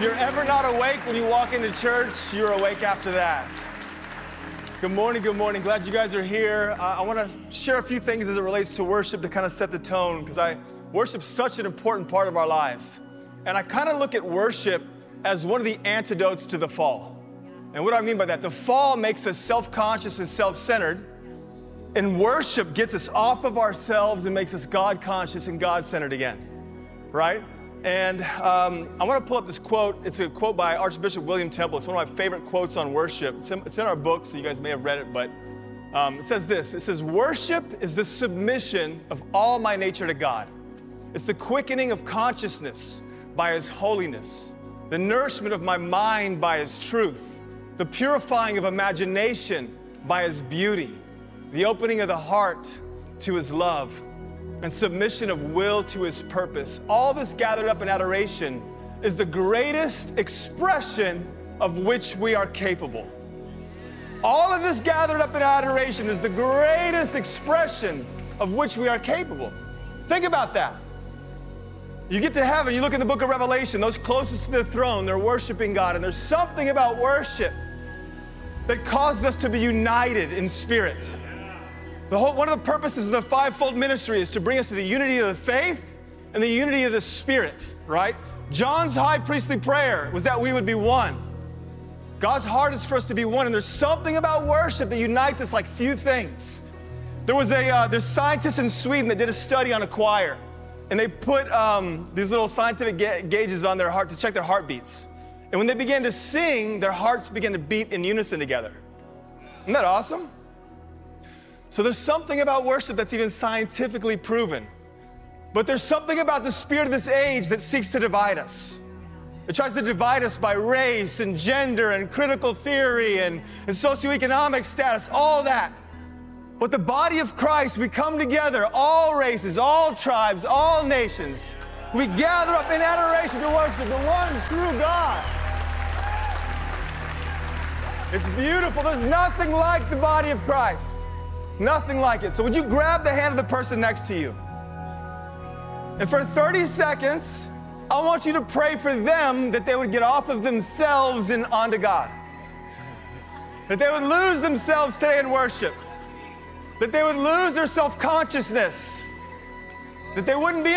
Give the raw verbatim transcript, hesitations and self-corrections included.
you're ever not awake when you walk into church, you're awake after that. Good morning, good morning. Glad you guys are here. Uh, I want to share a few things as it relates to worship to kind of set the tone, because I worship's such an important part of our lives. And I kind of look at worship as one of the antidotes to the fall. And what do I mean by that? The fall makes us self-conscious and self-centered, and worship gets us off of ourselves and makes us God-conscious and God-centered again, right? And um, I want to pull up this quote. It's a quote by Archbishop William Temple. It's one of my favorite quotes on worship. It's in, it's in our book, so you guys may have read it, but um, it says this. It says, "Worship is the submission of all my nature to God. It's the quickening of consciousness by His holiness, the nourishment of my mind by His truth, the purifying of imagination by His beauty, the opening of the heart to His love, and submission of will to His purpose. All this gathered up in adoration is the greatest expression of which we are capable." All of this gathered up in adoration is the greatest expression of which we are capable. Think about that. You get to heaven, you look in the book of Revelation, those closest to the throne, they're worshiping God, and there's something about worship that causes us to be united in spirit. The whole, one of the purposes of the fivefold ministry is to bring us to the unity of the faith and the unity of the Spirit, right? John's high priestly prayer was that we would be one. God's heart is for us to be one, and there's something about worship that unites us like few things. There was a, uh, there's scientists in Sweden that did a study on a choir, and they put um, these little scientific ga- gauges on their heart to check their heartbeats. And when they began to sing, their hearts began to beat in unison together. Isn't that awesome? So there's something about worship that's even scientifically proven. But there's something about the spirit of this age that seeks to divide us. It tries to divide us by race and gender and critical theory and, and socioeconomic status, all that. But the body of Christ, we come together, all races, all tribes, all nations. We gather up in adoration to worship the one true God. It's beautiful. There's nothing like the body of Christ. Nothing like it. So would you grab the hand of the person next to you? And for thirty seconds, I want you to pray for them that they would get off of themselves and onto God. That they would lose themselves today in worship. That they would lose their self-consciousness. That they wouldn't be